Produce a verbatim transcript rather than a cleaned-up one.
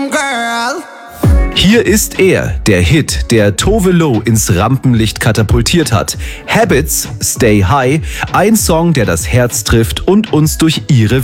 Girl. Hier ist er, der Hit, der Tove Lo ins Rampenlicht katapultiert hat. Habits, Stay High, ein Song, der das Herz trifft und uns durch ihre